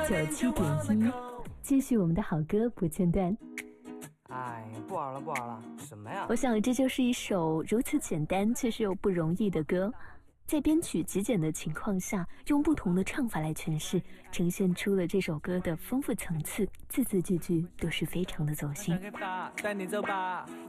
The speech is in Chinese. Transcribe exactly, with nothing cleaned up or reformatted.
九七点一，继续我们的好歌不间断。 哎，不玩了不玩了，什么呀？ 我想这就是一首如此简单却是又不容易的歌，在编曲极简的情况下，用不同的唱法来诠释，呈现出了这首歌的丰富层次，字字句句都是非常的走心。 带你走吧。